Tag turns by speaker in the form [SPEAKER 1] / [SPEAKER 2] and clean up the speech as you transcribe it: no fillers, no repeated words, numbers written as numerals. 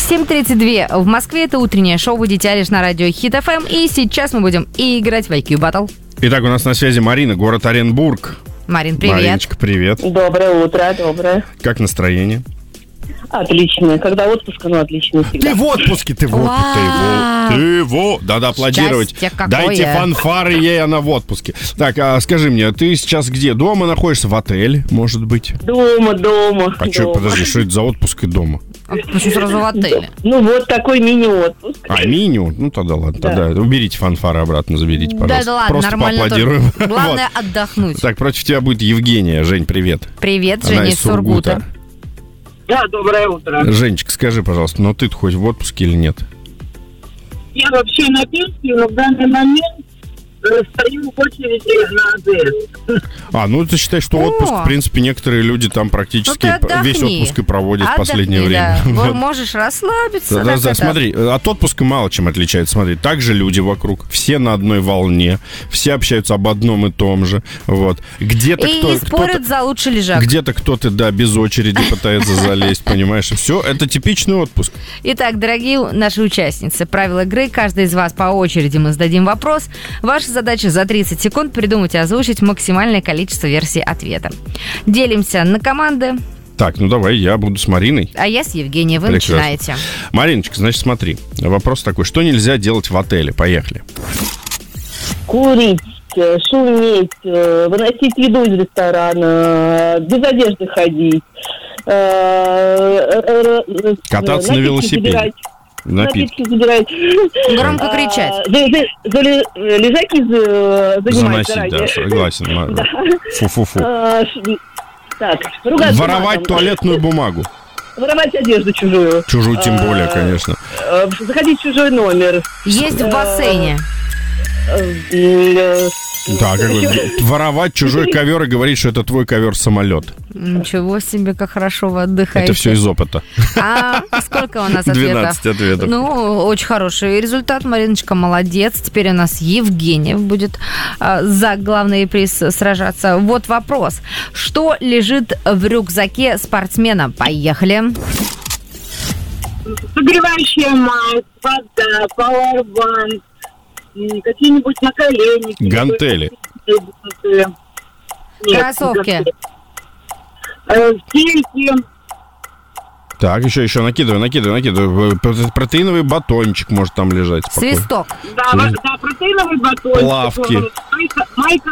[SPEAKER 1] 7:32 в Москве. Это утреннее шоу «Вы дитя» лишь на радио Хит ФМ. И сейчас мы будем играть в IQ Battle.
[SPEAKER 2] Итак, у нас на связи Марина, город Оренбург.
[SPEAKER 1] Марин, привет.
[SPEAKER 2] Мариночка, привет.
[SPEAKER 3] Доброе утро, доброе.
[SPEAKER 2] Как настроение?
[SPEAKER 3] Отлично. Когда отпуск, отлично всегда.
[SPEAKER 2] Ты в отпуске, ты в... Надо аплодировать. Дайте фанфары ей, она в отпуске. Так, а скажи мне, ты сейчас где? Дома находишься? В отеле, может быть?
[SPEAKER 3] Дома.
[SPEAKER 2] А что, подожди, что это за отпуск и дома?
[SPEAKER 1] Почему сразу в отеле?
[SPEAKER 3] Ну, вот такой мини-отпуск.
[SPEAKER 2] А, мини? Ну, тогда ладно.
[SPEAKER 3] Да.
[SPEAKER 2] Тогда уберите фанфары обратно, заберите, пожалуйста.
[SPEAKER 1] Да ладно,
[SPEAKER 2] просто
[SPEAKER 1] нормально.
[SPEAKER 2] поаплодируем.
[SPEAKER 1] Главное
[SPEAKER 2] Вот.
[SPEAKER 1] отдохнуть.
[SPEAKER 2] Так, против тебя будет Евгения. Жень, привет.
[SPEAKER 1] Привет,
[SPEAKER 2] Она
[SPEAKER 1] Женя
[SPEAKER 2] из
[SPEAKER 1] из Сургута.
[SPEAKER 3] Да, доброе утро.
[SPEAKER 2] Женечка, скажи, пожалуйста, ну ты-то хоть в отпуске или нет?
[SPEAKER 3] Я вообще на пенсии, но в данный момент стою в очереди на АЗС.
[SPEAKER 2] А, ну ты считаешь, что отпуск, в принципе, некоторые люди там практически весь отпуск и проводят в последнее время.
[SPEAKER 1] Да.
[SPEAKER 2] Вот.
[SPEAKER 1] Можешь расслабиться.
[SPEAKER 2] Да, смотри, от отпуска мало чем отличается. Смотри, также люди вокруг, все на одной волне, все общаются об одном и том же. Вот. Где-то
[SPEAKER 1] и не спорят за лучший лежак.
[SPEAKER 2] Где-то кто-то, да, без очереди пытается залезть, понимаешь? И все, это типичный отпуск.
[SPEAKER 1] Итак, дорогие наши участницы, правила игры. Каждый из вас по очереди мы зададим вопрос. Ваша задача за 30 секунд придумать и озвучить максимальное количество версий ответа. Делимся на команды.
[SPEAKER 2] Так, ну давай, я буду с Мариной.
[SPEAKER 1] А я с Евгенией. Вы
[SPEAKER 2] Прекрасно.
[SPEAKER 1] начинаете.
[SPEAKER 2] Мариночка, значит, смотри. Вопрос такой. Что нельзя делать в отеле? Поехали.
[SPEAKER 3] Курить, шуметь, выносить еду из ресторана, без одежды ходить.
[SPEAKER 2] Кататься на велосипеде.
[SPEAKER 3] Напитки забирать.
[SPEAKER 1] Громко кричать.
[SPEAKER 3] Лежаки занимать
[SPEAKER 2] Заносить,
[SPEAKER 3] заранее.
[SPEAKER 2] да, согласен.
[SPEAKER 3] Да.
[SPEAKER 2] Фу-фу-фу.
[SPEAKER 3] Так, ругаться
[SPEAKER 2] Воровать
[SPEAKER 3] матом.
[SPEAKER 2] туалетную бумагу.
[SPEAKER 3] Воровать одежду чужую.
[SPEAKER 2] Чужую тем более, конечно.
[SPEAKER 3] Заходить в чужой номер.
[SPEAKER 1] Есть в бассейне.
[SPEAKER 2] Да, как бы воровать чужой ковер и говорить, что это твой ковер-самолет.
[SPEAKER 1] Ничего себе, как хорошо вы отдыхаете.
[SPEAKER 2] Это все из опыта.
[SPEAKER 1] А сколько у нас ответов?
[SPEAKER 2] 12 ответов.
[SPEAKER 1] Ну, очень хороший результат. Мариночка, молодец. Теперь у нас Евгения будет за главный приз сражаться. Вот вопрос. Что лежит в рюкзаке спортсмена? Поехали.
[SPEAKER 3] Согревающая мазь, вода, пауэрбанк, какие-нибудь наколенники.
[SPEAKER 2] Гантели.
[SPEAKER 1] Кроссовки.
[SPEAKER 3] Стельки.
[SPEAKER 2] Так, еще накидывай. Протеиновый батончик может там лежать. Спокойно.
[SPEAKER 1] Свисток.
[SPEAKER 3] Да, протеиновый батон.
[SPEAKER 2] Плавки.
[SPEAKER 3] Майка